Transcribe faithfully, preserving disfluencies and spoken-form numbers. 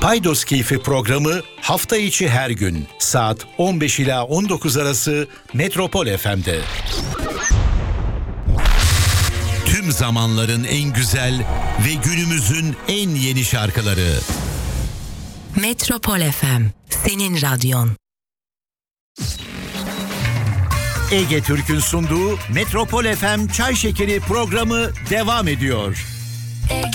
Paydos Keyfi programı hafta içi her gün saat on beş ila on dokuz arası Metropol F M'de. Tüm zamanların en güzel ve günümüzün en yeni şarkıları. Metropol F M, senin radyon. Ege Türk'ün sunduğu Metropol F M Çay Şekeri programı devam ediyor. Ege.